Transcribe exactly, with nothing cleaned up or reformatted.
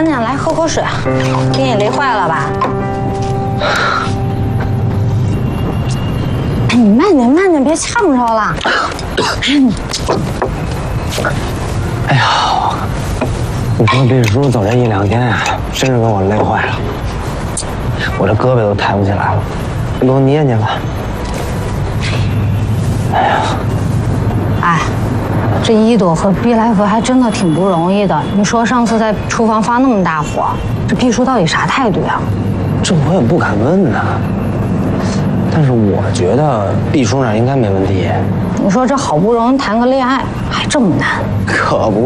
念，来喝口水，给你累坏了吧？哎，你慢点，慢点，别呛着了。 哎呀，你说这叔走这一两天啊，真是给我累坏了，我这胳膊都抬不起来了，都捏捏了。哎呀， 哎。 这一朵和毕来福还真的挺不容易的。你说上次在厨房发那么大火，这毕叔到底啥态度呀？ 这我也不敢问呐。但是我觉得毕叔那应该没问题。 你说这好不容易谈个恋爱，还这么难？ 可不。